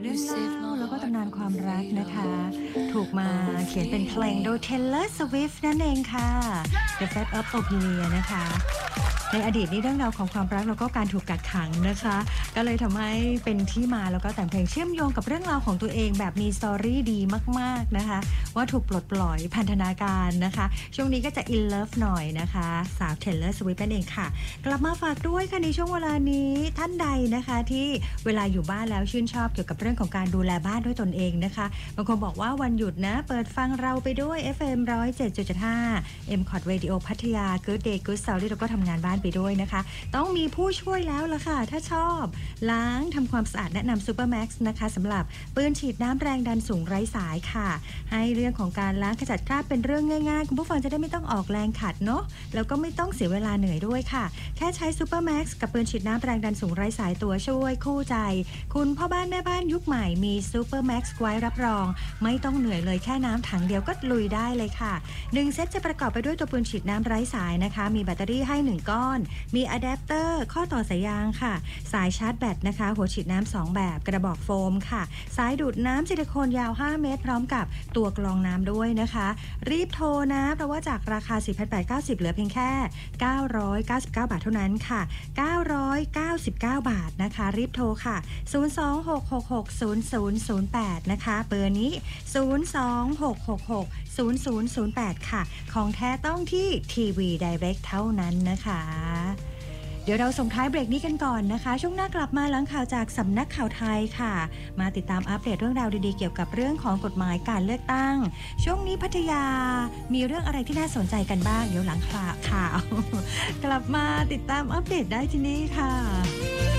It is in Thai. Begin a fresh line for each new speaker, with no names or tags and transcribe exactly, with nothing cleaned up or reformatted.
เรื่องเล่าแล้วก็ตำนานความรักนะคะถูกมาเขียนเป็นเพลงโดย Taylor Swift นั่นเองค่ะ The Fate of Ophelia นะคะในอดีตนี้เรื่องราวของความรักแล้วก็การถูกกักขังนะคะก็เลยทำให้เป็นที่มาแล้วก็แต่งเพลงเชื่อมโยงกับเรื่องราวของตัวเองแบบมีสตอรี่ดีมากๆนะคะว่าถูกปลดปล่อยพันธนาการนะคะช่วงนี้ก็จะ in love หน่อยนะคะสาว Taylor Swift นั่นเองค่ะกลับมาฝากด้วยค่ะในช่วงเวลานี้ท่านใดนะคะที่เวลาอยู่บ้านแล้วชื่นชอบเกี่ยวกับเรื่องของการดูแลบ้านด้วยตนเองนะคะบางคนบอกว่าวันหยุดนะเปิดฟังเราไปด้วย เอฟ เอ็ม หนึ่งศูนย์เจ็ดจุดห้า เอ็ม คอท Radio พัทยา Good Day Good Story แล้วก็ทำงานบ้านไปด้วยนะคะต้องมีผู้ช่วยแล้วล่ะค่ะถ้าชอบล้างทำความสะอาดแนะนำ Super Max นะคะสำหรับปืนฉีดน้ำแรงดันสูงไร้สายค่ะให้เรื่องของการล้างขจัดคราบเป็นเรื่องง่ายๆคุณผู้ฟังจะได้ไม่ต้องออกแรงขัดเนาะแล้วก็ไม่ต้องเสียเวลาเหนื่อยด้วยค่ะแค่ใช้ Super Max กับปืนฉีดน้ำแรงดันสูงไร้สายตัวช่วยคู่ใจคุณพ่อบ้านแม่บ้านยุคใหม่มี Super Max ไว้รับรองไม่ต้องเหนื่อยเลยแค่น้ำถังเดียวก็ลุยได้เลยค่ะหนึ่งเซตจะประกอบไปด้วยตัวปืนฉีดน้ำไร้สายนะคะมีแบตเตอรี่ให้หนึ่งก้อนมีอะแดปเตอร์ข้อต่อสายยางค่ะสายชาร์จแบตนะคะหัวฉีดน้ำสองแบบกระบอกโฟมค่ะสายดูดน้ำซิลิโคนยาวห้าเมตรพร้อมกับตัวกรองน้ำด้วยนะคะรีบโทรนะเพราะว่าจากราคา สี่พันแปดร้อยเก้าสิบ เหลือเพียงแค่เก้าร้อยเก้าสิบเก้าบาทเท่านั้นค่ะเก้าร้อยเก้าสิบเก้าบาทนะคะรีบโทรค่ะศูนย์ สอง หก หก หก ศูนย์ ศูนย์ ศูนย์ แปดนะคะเบอร์นี้ศูนย์ สอง หก หก หก ศูนย์ ศูนย์ ศูนย์ แปดค่ะของแท้ต้องที่ทีวี Direct เท่านั้นนะคะเดี๋ยวเราส่งท้ายเบรกนี้กันก่อนนะคะช่วงหน้ากลับมาหลังข่าวจากสำนักข่าวไทยค่ะมาติดตามอัปเดตเรื่องราวดีๆเกี่ยวกับเรื่องของกฎหมายการเลือกตั้งช่วงนี้พัทยามีเรื่องอะไรที่น่าสนใจกันบ้างเดี๋ยวหลังข่าวกลับมาติดตามอัปเดตได้ที่นี่ค่ะ